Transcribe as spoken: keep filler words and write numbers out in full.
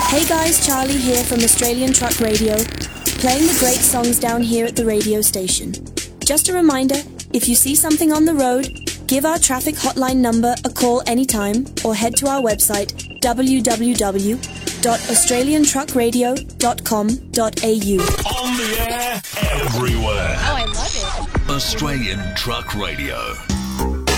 Hey guys, Charlie here from Australian Truck Radio, playing the great songs down here at the radio station. Just a reminder, if you see something on the road, give our traffic hotline number a call anytime or head to our website w w w dot australian truck radio dot com dot a u. On the air, everywhere. Oh, I love it. Australian Truck Radio.